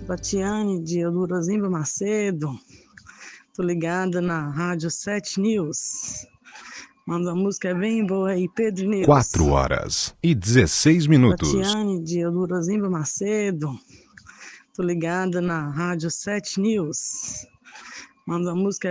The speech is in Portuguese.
Tatiane de Eudorozimba Macedo. Tô ligada na Rádio 7 News. Manda uma música bem boa aí, Pedro News. 4h16. Tatiane de Eudorozimba Macedo. Tô ligada na Rádio 7 News. Manda uma música